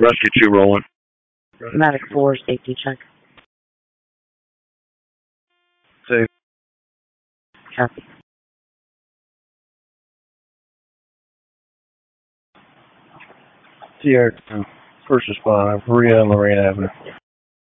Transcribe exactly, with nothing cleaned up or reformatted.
Rescue two rolling. Medic four, safety check. Safe. Copy. Sierra two, first responder, Maria and Lorraine Avenue.